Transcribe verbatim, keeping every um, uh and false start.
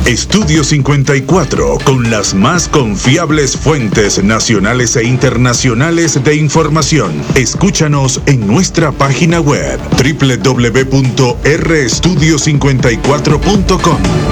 Estudio cincuenta y cuatro, con las más confiables fuentes nacionales e internacionales de información. Escúchanos en nuestra página web doble u doble u doble u punto r estudio cincuenta y cuatro punto com.